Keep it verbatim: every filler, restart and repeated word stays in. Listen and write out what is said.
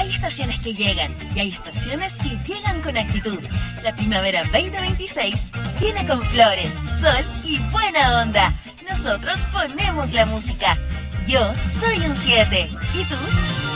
Hay estaciones que llegan y hay estaciones que llegan con actitud. La primavera veinte veintiséis viene con flores, sol y buena onda. Nosotros ponemos la música. Yo soy un siete. ¿Y tú?